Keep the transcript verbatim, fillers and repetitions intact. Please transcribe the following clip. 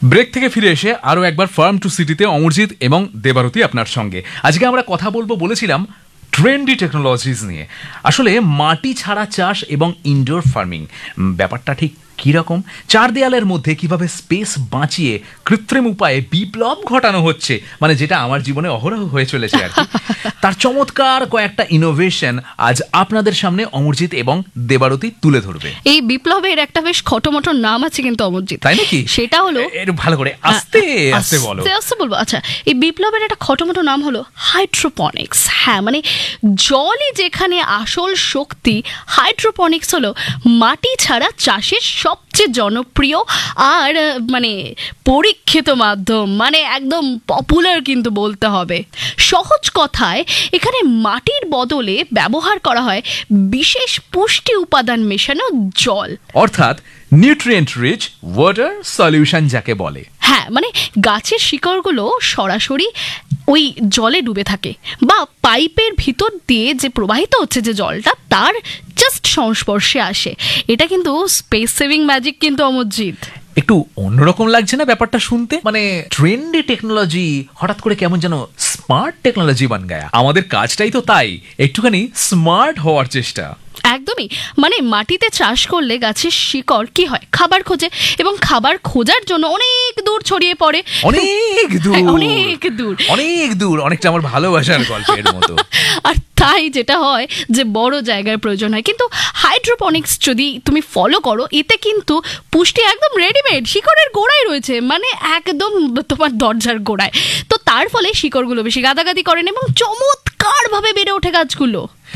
Break থেকে ফিরে এসে আরও একবার ফার্ম টু সিটিতে অমরজিৎ এবং দেবারতী আপনার সঙ্গে। আজকে আমরা কথা বলবো বলেছিলাম ট্রেন্ডি টেকনোলজিস নিয়ে। আসলে মাটি ছাড়া চাষ এবং ইনডোর ফার্মিং ব্যাপারটা ঠিক কীরকম, চার দেয়ালের মধ্যে কিভাবে স্পেস বাঁচিয়ে কৃত্রিম উপায়ে বিপ্লব ঘটানো হচ্ছে, মানে যেটা আমার জীবনে অহরহ হয়ে চলেছে আর কি, তার চমৎকার কয়েকটা ইনোভেশন আজ আপনাদের সামনে অমরজিৎ এবং দেবারতী তুলে ধরবে। এই বিপ্লবের একটা বেশ খটোমটো নাম আছে কিন্তু অমরজিৎ, তাই নাকি? সেটা হলো, একটু ভালো করে আস্তে আস্তে বলো। আস্তে আস্তে বলবো। আচ্ছা, এই বিপ্লবের একটা খটোমটো নাম হলো হাইড্রোপনিক্স। হ্যাঁ, মানে জলই যেখানে আসল শক্তি, হাইড্রোপনিক্স হলো মাটি ছাড়া চাষের সবচেয়ে জনপ্রিয় আর মানে পরীক্ষিত মাধ্যম, মানে একদম পপুলার কিন্তু বলতে হবে। সহজ কথায় এখানে মাটির বদলে ব্যবহার করা হয় বিশেষ পুষ্টি উপাদান মেশানো জল, অর্থাৎ নিউট্রিয়েন্ট রিচ ওয়াটার সলিউশন যাকে বলে। হ্যাঁ, মানে গাছের শিকড়গুলো সরাসরি ওই জলে ডুবে থাকে বা পাইপের ভিতর দিয়ে যে প্রবাহিত হচ্ছে যে জলটা, তার জাস্ট সংস্পর্শে আসে। এটা কিন্তু স্পেস সেভিং ম্যাজিক কিন্তু অমরজিৎ। একটু অন্যরকম লাগছে না ব্যাপারটা শুনতে? মানে ট্রেন্ডি টেকনোলজি হঠাৎ করে কেমন যেন স্মার্ট টেকনোলজি বান গায়া। আমাদের কাজটাই তো তাই, একটুখানি স্মার্ট হওয়ার চেষ্টা। একদমই, মানে মাটিতে চাষ করলে গাছের শিকড় কি হয়, খাবার খোঁজে, এবং খাবার খোঁজার জন্য অনেক দূর ছড়িয়ে পড়ে, অনেক দূর অনেক দূর অনেক দূর অনেকটা আমার ভালোবাসার গল্পের মতো। আর তাই যেটা হয় যে বড় জায়গার প্রয়োজন হয়। কিন্তু হাইড্রোপনিক্স যদি তুমি ফলো করো, এতে কিন্তু পুষ্টি একদম রেডিমেড শিকড়ের গোড়ায় রয়েছে, মানে একদম তোমার দরজার গোড়ায়। তো তার ফলে শিকড়গুলো বেশি গাদাগাদি করেন এবং চমৎকারভাবে বেড়ে ওঠে গাছগুলো।